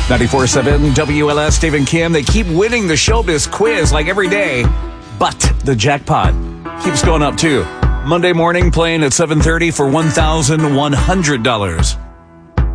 94.7 WLS, Dave and Kim, they keep winning the Showbiz quiz like every day, but the jackpot keeps going up too. Monday morning playing at 7:30 for $1,100.